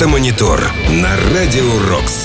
Автомонитор на Радио Рокс.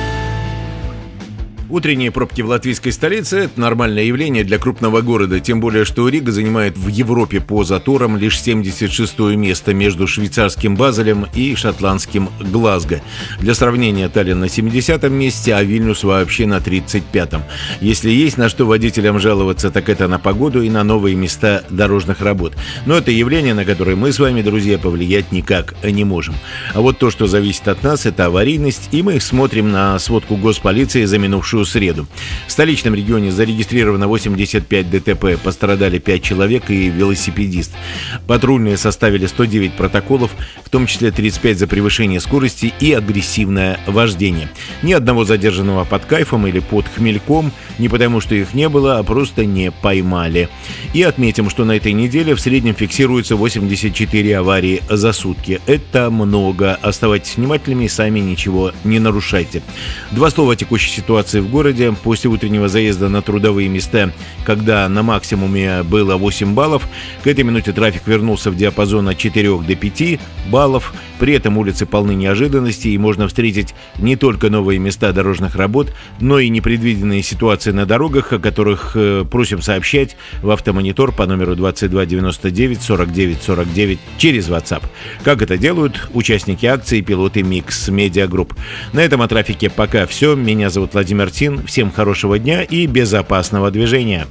Утренние пробки в латвийской столице – это нормальное явление для крупного города, тем более, что Рига занимает в Европе по заторам лишь 76-е место между швейцарским Базелем и шотландским Глазго. Для сравнения, Таллин на 70-м месте, а Вильнюс вообще на 35-м. Если есть на что водителям жаловаться, так это на погоду и на новые места дорожных работ. Но это явление, на которое мы с вами, друзья, повлиять никак не можем. А вот то, что зависит от нас, это аварийность, и мы смотрим на сводку госполиции за минувшую среду. В столичном регионе зарегистрировано 85 ДТП, пострадали 5 человек и велосипедист. Патрульные составили 109 протоколов, в том числе 35 за превышение скорости и агрессивное вождение. Ни одного задержанного под кайфом или под хмельком, не потому что их не было, а просто не поймали. И отметим, что на этой неделе в среднем фиксируется 84 аварии за сутки. Это много. Оставайтесь внимательными и сами ничего не нарушайте. Два слова о текущей ситуации в городе. После утреннего заезда на трудовые места, когда на максимуме было 8 баллов, к этой минуте трафик вернулся в диапазон от 4 до 5 баллов. При этом улицы полны неожиданностей, и можно встретить не только новые места дорожных работ, но и непредвиденные ситуации на дорогах, о которых просим сообщать в Автомонитор по номеру 22 99 49 49 через WhatsApp. Как это делают участники акции пилоты Mix Media Group. На этом о трафике пока все. Меня зовут Владимир Тин. Всем хорошего дня и безопасного движения.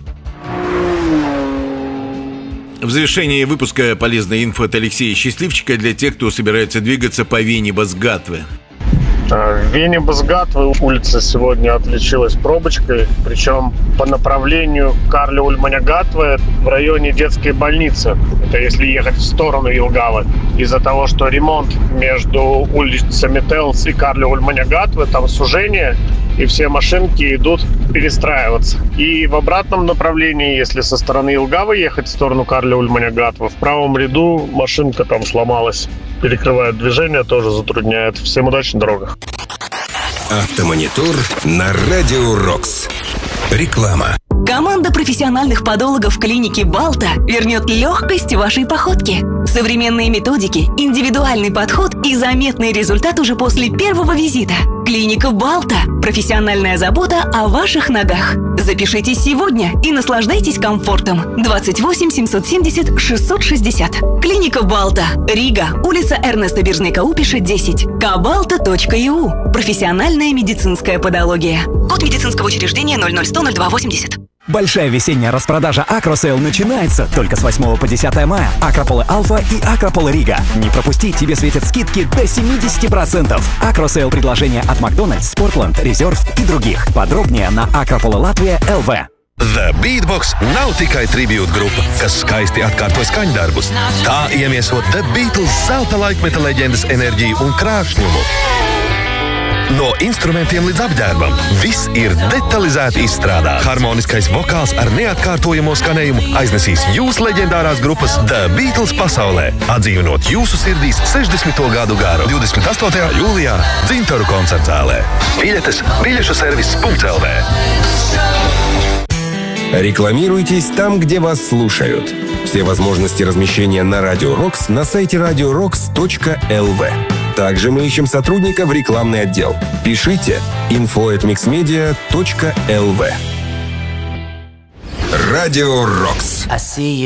В завершении выпуска полезной инфо от Алексея Счастливчика для тех, кто собирается двигаться по Венибас-Гатве. В Венибас-Гатве улица сегодня отличилась пробочкой, причем по направлению Карле-Ульманя-Гатве в районе детской больницы. Это если ехать в сторону Елгавы. Из-за того, что ремонт между улицами Телс и Карле-Ульманя-Гатве, там сужение, и все машинки идут перестраиваться. И в обратном направлении, если со стороны Елгавы ехать в сторону Карле-Ульманя-Гатве, в правом ряду машинка там сломалась. Перекрывает движение, тоже затрудняет. Всем удачи на дорогах. Автомонитор на Радио Рокс. Реклама. Команда профессиональных подологов клиники «Балта» вернет легкость вашей походке. Современные методики, индивидуальный подход и заметный результат уже после первого визита. Клиника «Балта» – профессиональная забота о ваших ногах. Запишитесь сегодня и наслаждайтесь комфортом. 28 770 660. Клиника «Балта», Рига, улица Эрнеста Биржника-Упиша, 10. kabalta.eu. Профессиональная медицинская подология. Код медицинского учреждения 001000280. Большая весенняя распродажа Акросейл начинается только с 8 по 10 мая. Акрополы Алфа и Акрополы Рига. Не пропусти, тебе светят скидки до 70%. Акросейл предложения от Макдональдс, Спортланд, Резерв и других. Подробнее на Акрополы Латвия ЛВ. The Beatbox nav tikai tribūta grupa, kas skaisti atkārto skaņdarbus. Tā iemiesot The Beatles zelta laikmeta leģendas enerģiju un krāšņumu. No instrumentiem līdz apģērbam viss ir detalizēti izstrādāts. Harmoniskais vokāls ar neatkārtojamo skanējumu aiznesīs jūsu leģendārās grupas The Beatles pasaulē, atdzīvinot jūsu sirdīs 60. gadu garu 28. jūlijā Dzintaru koncertzālē. Biļetes biļešu servis.lv. Рекламируйтесь там, где вас слушают. Все возможности размещения на Радио Рокс на сайте radiorocks.lv. Также мы ищем сотрудника в рекламный отдел. Пишите info@mixmedia.lv. Радио Рокс.